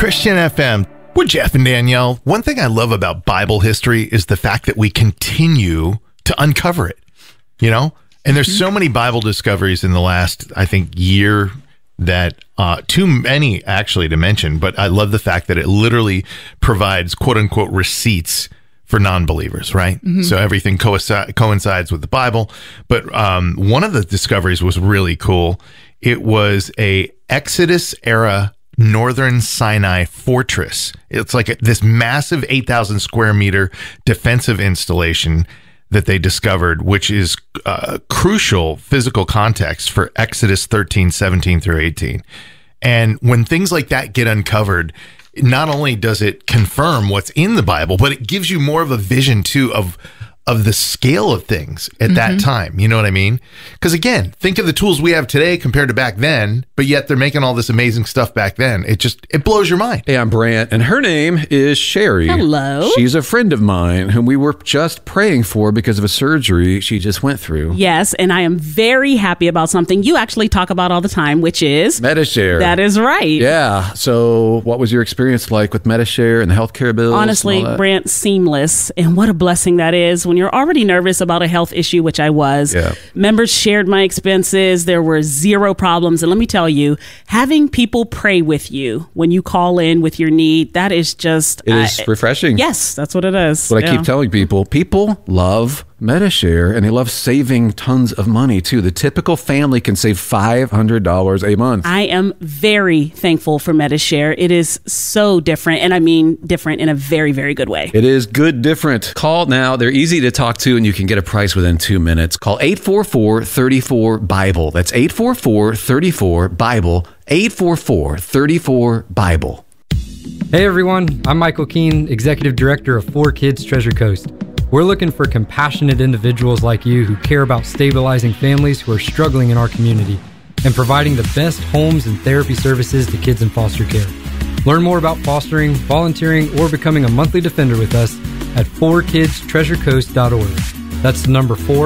Christian FM. We're Jeff and Danielle. One thing I love about Bible history is the fact that we continue to uncover it, you know? And there's so many Bible discoveries in the last, I think, year that too many actually to mention, but I love the fact that it literally provides quote unquote receipts for non-believers, right? So everything coincides with the Bible. But one of the discoveries was really cool. It was a Exodus era Northern Sinai fortress. It's like this massive 8,000 square meter defensive installation that they discovered, which is crucial physical context for Exodus 13, 17 through 18. And when things like that get uncovered, not only does it confirm what's in the Bible, but it gives you more of a vision too of the scale of things at that time. You know what I mean? Because again, think of the tools we have today compared to back then, but yet they're making all this amazing stuff back then. It blows your mind. Hey, I'm Brant, and her name is Sherry. Hello. She's a friend of mine whom we were just praying for because of a surgery she just went through. Yes, and I am very happy about something you actually talk about all the time, which is Medi-Share. That is right. Yeah. So what was your experience like with Medi-Share and the healthcare bills? Honestly, Brant, seamless. And what a blessing that is when you're already nervous about a health issue, which I was. Yeah. Members shared my expenses. There were zero problems. And let me tell you, having people pray with you when you call in with your need, that is just... It is refreshing. Yes, that's what it is. What I keep telling people. People love Medi-Share, and they love saving tons of money, too. The typical family can save $500 a month. I am very thankful for Medi-Share. It is so different, and I mean different in a very, very good way. It is good different. Call now. They're easy to talk to, and you can get a price within 2 minutes. Call 844-34-BIBLE. That's 844-34-BIBLE. 844-34-BIBLE. Hey everyone, I'm Michael Keene, Executive Director of 4Kids Treasure Coast. We're looking for compassionate individuals like you who care about stabilizing families who are struggling in our community and providing the best homes and therapy services to kids in foster care. Learn more about fostering, volunteering, or becoming a monthly defender with us at 4kidstreasurecoast.org. That's the number 4,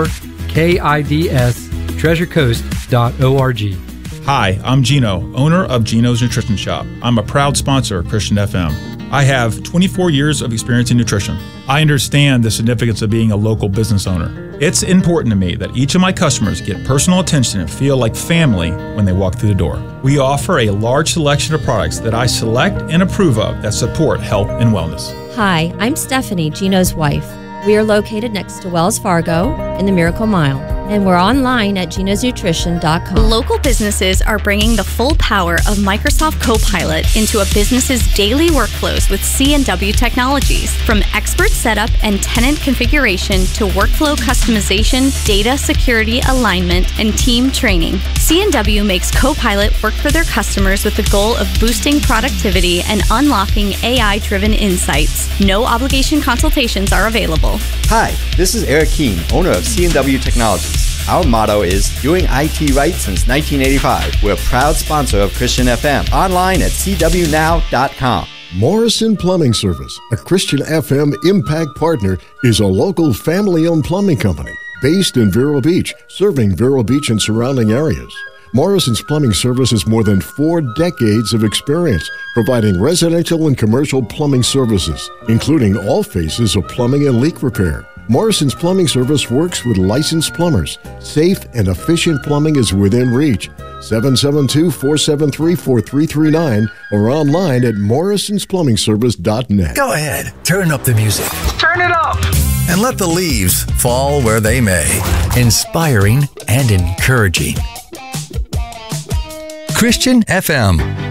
KIDS, treasurecoast.org. Hi, I'm Gino, owner of Gino's Nutrition Shop. I'm a proud sponsor of Christian FM. I have 24 years of experience in nutrition. I understand the significance of being a local business owner. It's important to me that each of my customers get personal attention and feel like family when they walk through the door. We offer a large selection of products that I select and approve of that support health and wellness. Hi, I'm Stephanie, Gino's wife. We are located next to Wells Fargo in the Miracle Mile, and we're online at genosnutrition.com. Local businesses are bringing the full power of Microsoft Copilot into a business's daily workflows with C&W Technologies. From expert setup and tenant configuration to workflow customization, data security alignment, and team training, C&W makes Copilot work for their customers with the goal of boosting productivity and unlocking AI-driven insights. No obligation consultations are available. Hi, this is Eric Keene, owner of C&W Technologies. Our motto is doing IT right since 1985. We're a proud sponsor of Christian FM. Online at cwnow.com. Morrison Plumbing Service, a Christian FM impact partner, is a local family-owned plumbing company based in Vero Beach, serving Vero Beach and surrounding areas. Morrison's Plumbing Service has more than 4 decades of experience providing residential and commercial plumbing services, including all phases of plumbing and leak repair. Morrison's Plumbing Service works with licensed plumbers. Safe and efficient plumbing is within reach. 772-473-4339 or online at morrisonsplumbingservice.net. Go ahead, turn up the music. Turn it up! And let the leaves fall where they may. Inspiring and encouraging. Christian FM.